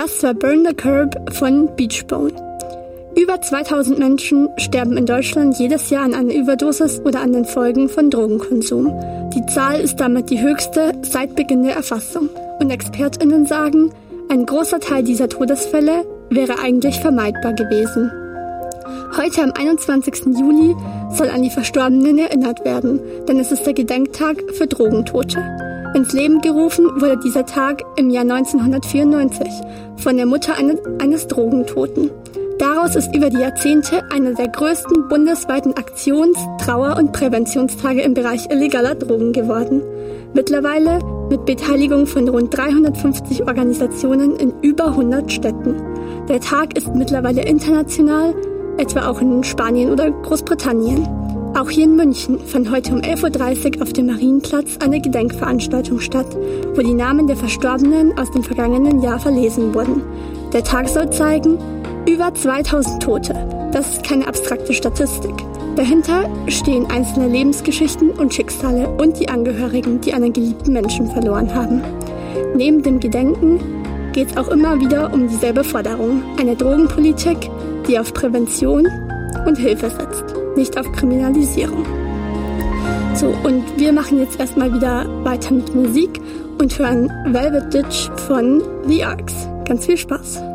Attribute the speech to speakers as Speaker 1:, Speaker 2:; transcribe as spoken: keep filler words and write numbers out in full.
Speaker 1: Das war Burn the Curb von Beachbone. Über zweitausend Menschen sterben in Deutschland jedes Jahr an einer Überdosis oder an den Folgen von Drogenkonsum. Die Zahl ist damit die höchste seit Beginn der Erfassung. Und ExpertInnen sagen, ein großer Teil dieser Todesfälle wäre eigentlich vermeidbar gewesen. Heute am einundzwanzigsten Juli soll an die Verstorbenen erinnert werden, denn es ist der Gedenktag für Drogentote. Ins Leben gerufen wurde dieser Tag im Jahr neunzehnhundertvierundneunzig von der Mutter eines, eines Drogentoten. Daraus ist über die Jahrzehnte einer der größten bundesweiten Aktions-, Trauer- und Präventionstage im Bereich illegaler Drogen geworden. Mittlerweile mit Beteiligung von rund dreihundertfünfzig Organisationen in über hundert Städten. Der Tag ist mittlerweile international, etwa auch in Spanien oder Großbritannien. Auch hier in München fand heute um elf Uhr dreißig auf dem Marienplatz eine Gedenkveranstaltung statt, wo die Namen der Verstorbenen aus dem vergangenen Jahr verlesen wurden. Der Tag soll zeigen, über zweitausend Tote. Das ist keine abstrakte Statistik. Dahinter stehen einzelne Lebensgeschichten und Schicksale und die Angehörigen, die einen geliebten Menschen verloren haben. Neben dem Gedenken geht es auch immer wieder um dieselbe Forderung. Eine Drogenpolitik, die auf Prävention und Hilfe setzt, nicht auf Kriminalisierung. So, und wir machen jetzt erstmal wieder weiter mit Musik und hören Velvet Ditch von The Arcs. Ganz viel Spaß!